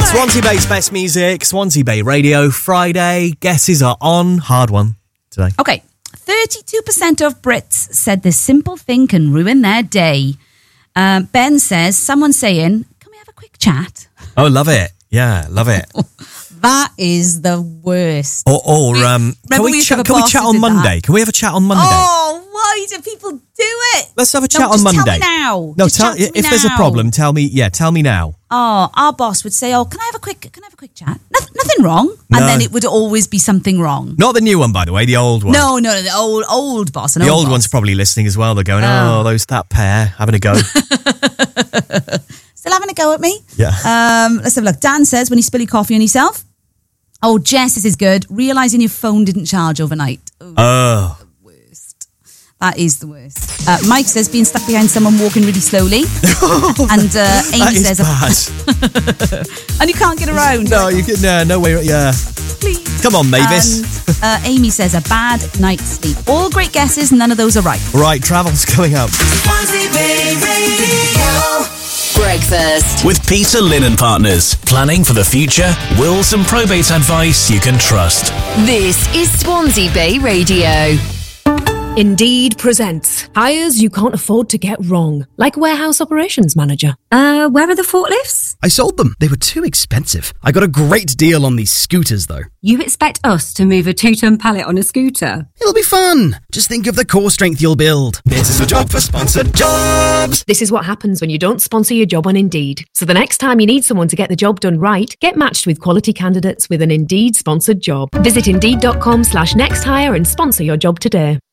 Swansea Bay's best music, Swansea Bay Radio, Friday. Guesses are on. Hard one today. Okay, 32% of Brits said this simple thing can ruin their day. Ben says, someone saying, can we have a quick chat? Oh, love it. Yeah, love it. That is the worst. Can we chat on Monday? Can we have a chat on Monday? Oh, why do people do it? Let's have a chat on Monday. Tell me now. No, if there's a problem, tell me now. Oh, our boss would say, can I have a quick chat? Nothing wrong. No. And then it would always be something wrong. Not the new one, by the way, the old one. No, the old boss. The old one's probably listening as well. They're going, that pair having a go. Still having a go at me? Yeah. Let's have a look. Dan says, when you spill your coffee on yourself. Oh, Jess, this is good. Realising your phone didn't charge overnight. Oh. The worst. That is the worst. Mike says, being stuck behind someone walking really slowly. And Amy says... bad. And you can't get around. No, you can. No way. Yeah. Please. Come on, Mavis. And, Amy says, a bad night's sleep. All great guesses, none of those are right. Right, travel's coming up. Swansea Bay Radio. Breakfast with Peter Lynn & Partners. Planning for the future, wills and probate advice you can trust. This is Swansea Bay Radio. Indeed presents hires you can't afford to get wrong, like warehouse operations manager. Where are the forklifts? I sold them. They were too expensive. I got a great deal on these scooters, though. You expect us to move a 2-ton pallet on a scooter? It'll be fun. Just think of the core strength you'll build. This is the job for sponsored jobs. This is what happens when you don't sponsor your job on Indeed. So the next time you need someone to get the job done right, get matched with quality candidates with an Indeed sponsored job. Visit Indeed.com/nexthire and sponsor your job today.